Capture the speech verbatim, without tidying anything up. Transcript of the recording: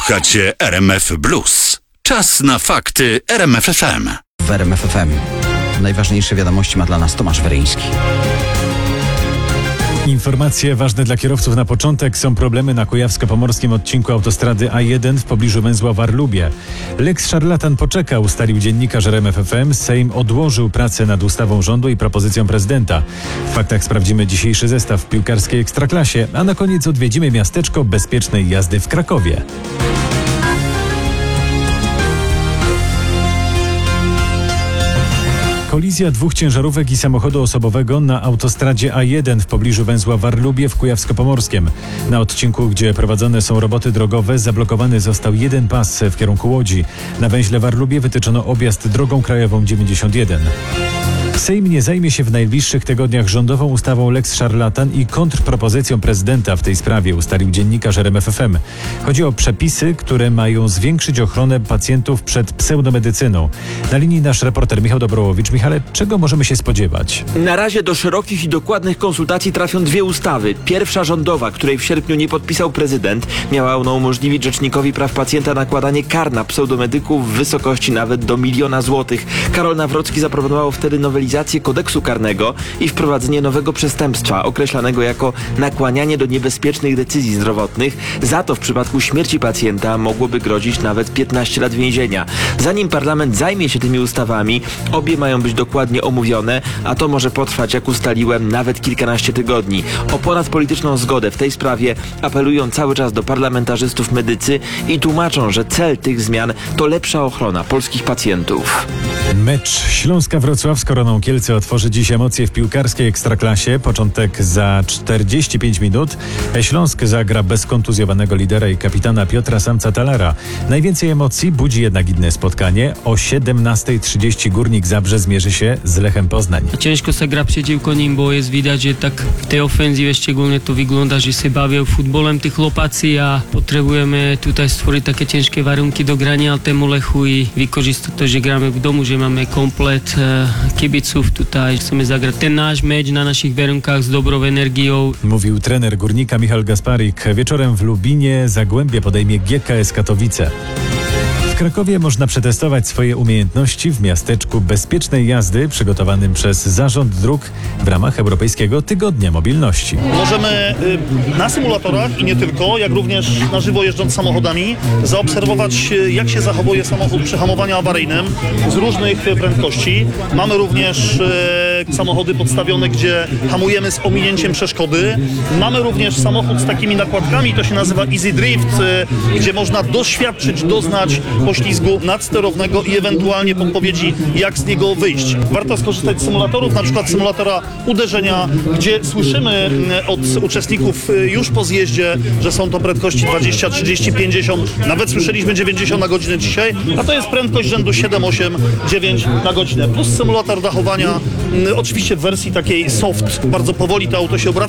Słuchacie R M F Blues. Czas na fakty R M F F M. W R M F F M najważniejsze wiadomości ma dla nas Tomasz Weryński. Informacje ważne dla kierowców na początek. Są problemy na kujawsko-pomorskim odcinku autostrady A jeden w pobliżu węzła Warlubie. Lex szarlatan poczeka, ustalił dziennikarz R M F F M. Sejm odłożył pracę nad ustawą rządu i propozycją prezydenta. W faktach sprawdzimy dzisiejszy zestaw w piłkarskiej Ekstraklasie, a na koniec odwiedzimy miasteczko bezpiecznej jazdy w Krakowie. Kolizja dwóch ciężarówek i samochodu osobowego na autostradzie A jeden w pobliżu węzła Warlubie w Kujawsko-Pomorskiem. Na odcinku, gdzie prowadzone są roboty drogowe, zablokowany został jeden pas w kierunku Łodzi. Na węźle Warlubie wytyczono objazd drogą krajową dziewięćdziesiąt jeden. Sejm nie zajmie się w najbliższych tygodniach rządową ustawą Lex szarlatan i kontrpropozycją prezydenta w tej sprawie, ustalił dziennikarz R M F F M. Chodzi o przepisy, które mają zwiększyć ochronę pacjentów przed pseudomedycyną. Na linii nasz reporter Michał Dobrołowicz. Michale, czego możemy się spodziewać? Na razie do szerokich i dokładnych konsultacji trafią dwie ustawy. Pierwsza rządowa, której w sierpniu nie podpisał prezydent, miała ona umożliwić Rzecznikowi Praw Pacjenta nakładanie kar na pseudomedyków w wysokości nawet do miliona złotych. Karol Nawrocki zaproponował wtedy nowelizację kodeksu karnego i wprowadzenie nowego przestępstwa określanego jako nakłanianie do niebezpiecznych decyzji zdrowotnych. Za to w przypadku śmierci pacjenta mogłoby grozić nawet piętnaście lat więzienia. Zanim parlament zajmie się tymi ustawami, obie mają być dokładnie omówione, a to może potrwać, jak ustaliłem, nawet kilkanaście tygodni. O ponadpolityczną zgodę w tej sprawie apelują cały czas do parlamentarzystów medycy i tłumaczą, że cel tych zmian to lepsza ochrona polskich pacjentów. Mecz Śląska Wrocław z Koroną Kielce otworzy dziś emocje w piłkarskiej Ekstraklasie. Początek za czterdzieści pięć minut. Śląsk zagra bez kontuzjowanego lidera i kapitana Piotra Samca-Talara. Najwięcej emocji budzi jednak inne spotkanie. O siedemnasta trzydzieści Górnik Zabrze zmierzy się z Lechem Poznań. Ciężko sa gra przeciwko nim, bo jest widać, że tak w tej ofensywie szczególnie to wygląda, że się bawią futbolem tych chłopacy, a potrzebujemy tutaj stworzyć takie ciężkie warunki do grania temu Lechu i wykorzystać to, że gramy w domu, że mamy komplet e, kibiców tutaj. Chcemy zagrać ten nasz mecz na naszych warunkach z dobrą energią. Mówił trener Górnika Michał Gasparik. Wieczorem w Lubinie Zagłębie podejmie G K S Katowice. W Krakowie można przetestować swoje umiejętności w miasteczku bezpiecznej jazdy przygotowanym przez Zarząd Dróg w ramach Europejskiego Tygodnia Mobilności. Możemy y, na symulatorach i nie tylko, jak również na żywo jeżdżąc samochodami, zaobserwować, y, jak się zachowuje samochód przy hamowaniu awaryjnym z różnych y, prędkości. Mamy również y, samochody podstawione, gdzie hamujemy z ominięciem przeszkody. Mamy również samochód z takimi nakładkami, to się nazywa Easy Drift, y, gdzie można doświadczyć, doznać poślizgu nadsterownego i ewentualnie podpowiedzi, jak z niego wyjść. Warto skorzystać z symulatorów, na przykład symulatora uderzenia, gdzie słyszymy od uczestników już po zjeździe, że są to prędkości dwadzieścia, trzydzieści, pięćdziesiąt, nawet słyszeliśmy dziewięćdziesiąt na godzinę dzisiaj, a to jest prędkość rzędu siedem, osiem, dziewięć na godzinę. Plus symulator dachowania, oczywiście w wersji takiej soft, bardzo powoli to auto się obraca.